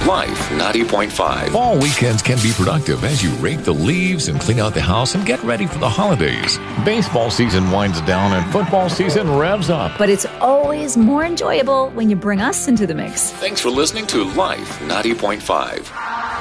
Life 90.5. Fall weekends can be productive as you rake the leaves and clean out the house and get ready for the holidays. Baseball season winds down and football season revs up. But it's always more enjoyable when you bring us into the mix. Thanks for listening to Life 90.5.